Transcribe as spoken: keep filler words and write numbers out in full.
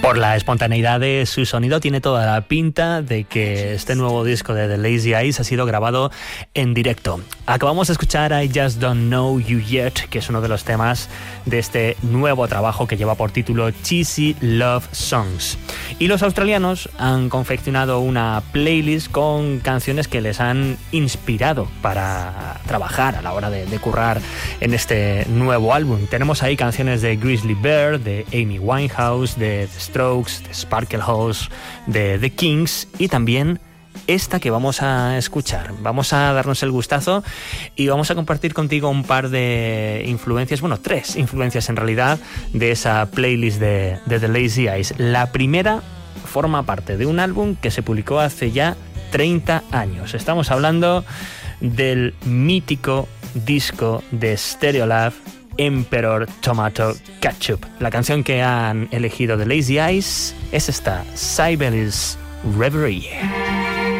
Por la espontaneidad de su sonido tiene toda la pinta de que este nuevo disco de The Lazy Eyes ha sido grabado en directo. Acabamos de escuchar I Just Don't Know You Yet, que es uno de los temas de este nuevo trabajo que lleva por título Cheesy Love Songs. Y los australianos han confeccionado una playlist con canciones que les han inspirado para trabajar a la hora de, de currar en este nuevo álbum. Tenemos ahí canciones de Grizzly Bear, de Amy Winehouse, de The Strokes, de Sparklehouse, de The Kings y también esta que vamos a escuchar. Vamos a darnos el gustazo y vamos a compartir contigo un par de influencias, bueno, tres influencias en realidad de esa playlist de, de The Lazy Eyes. La primera forma parte de un álbum que se publicó hace ya treinta años. Estamos hablando del mítico disco de Stereolab, Emperor Tomato Ketchup. La canción que han elegido The Lazy Eyes es esta, Sibelius Reverie.